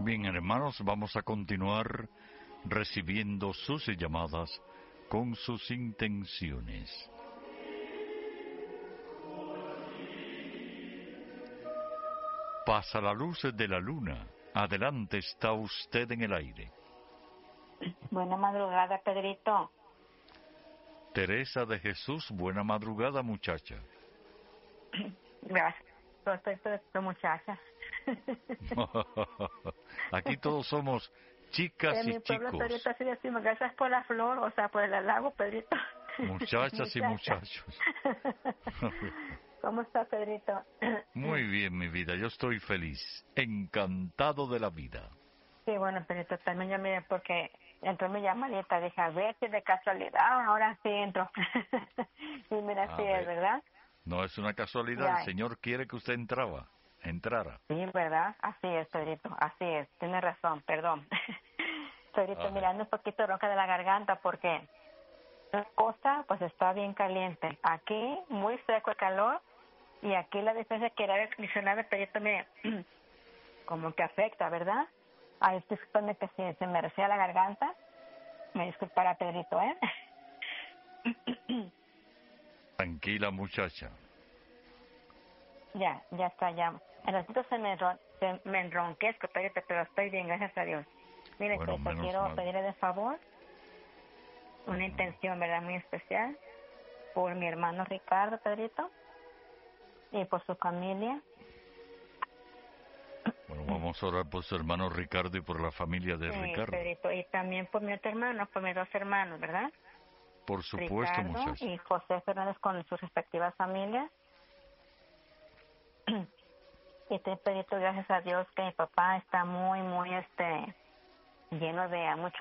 Bien, hermanos, vamos a continuar recibiendo sus llamadas con sus intenciones. Pasa la luz de la luna. Adelante, está usted en el aire. Buena madrugada, Pedrito. Teresa de Jesús, buena madrugada, muchacha. Gracias. Yo estoy tu muchacha. Aquí todos somos chicas En y mi pueblo, chicos, Pedrito, así decimos, gracias por la flor, o sea, por el halago, Pedrito. muchachas y Muchacha. muchachos. ¿Cómo está, Pedrito? Muy bien, mi vida, yo estoy feliz, encantado de la vida. Sí, bueno, Pedrito, también yo miré porque entró mi llamadita, dije, a ver si de casualidad, ahora sí entro. Y mira, A sí es, ver, ¿verdad? no es una casualidad, el Ya. Señor quiere que usted entrara. Sí, ¿verdad? Así es, Pedrito, así es. Tiene razón, perdón. Pedrito, A ver, mirando un poquito ronca de la garganta porque la costa pues está bien caliente. Aquí muy seco el calor y aquí la diferencia que el aire acondicionado, Pedrito, me como que afecta, ¿verdad? Ay, discúlpame que si se me resfría la garganta, me disculpará, Pedrito, ¿eh? tranquila muchacha. Ya está, ya. En ratito se me enronquezco, Pedrito, pero estoy bien, gracias a Dios. Mire, Bueno, Pedrito, menos quiero mal. pedirle de favor una intención, ¿verdad? Muy especial por mi hermano Ricardo, Pedrito, y por su familia. Bueno, vamos a orar por su hermano Ricardo y por la familia de Sí, Ricardo. Pedrito, y también por mi otro hermano, por mis dos hermanos, ¿verdad? Por supuesto, Ricardo muchacha. y José Fernández con sus respectivas familias. Y te Pedrito, gracias a Dios que mi papá está muy, muy, lleno de mucho